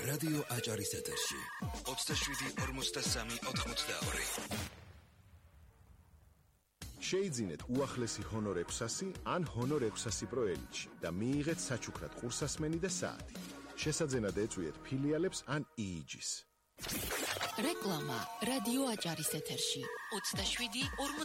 რადიო აჭარის ეთერში 27-43-82. შეიძინეთ უახლესი ჰონორ 600 ან ჰონორ 600 Pro Elite-ში და მიიღეთ საჩუქრად ყურსასმენი და საათი. შესაძენად ეწვიეთ ფილიალებს ან EEG-ს. რეკლამა რადიო აჭარის ეთერში 27